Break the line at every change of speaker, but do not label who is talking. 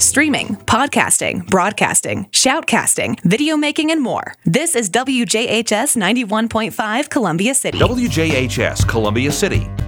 streaming, podcasting, broadcasting, shoutcasting, video making, and more. This is WJHS 91.5 Columbia City.
WJHS Columbia City.